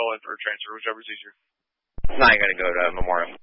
go in for a transfer, whichever's easier. No, you got to go to Memorial.